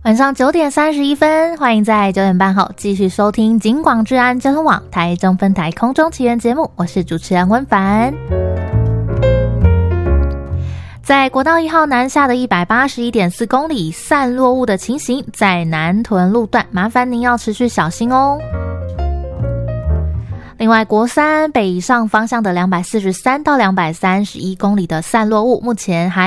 晚上9:31，欢迎在9点半后继续收听警广治安交通网台中分台空中奇缘节目，我是主持人温凡。在国道1号南下的181.4公里散落物的情形，在南屯路段，麻烦您要持续小心哦。另外，国3北以上方向的243到231公里的散落物，目前还